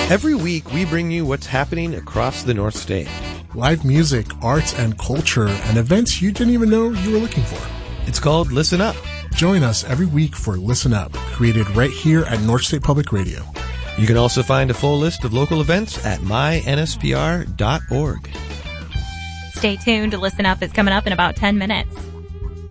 Every week, we bring you what's happening across the North State. Live music, arts and culture, and events you didn't even know you were looking for. It's called Listen Up. Join us every week for Listen Up, created right here at North State Public Radio. You can also find a full list of local events at mynspr.org. Stay tuned. Listen Up is coming up in about 10 minutes.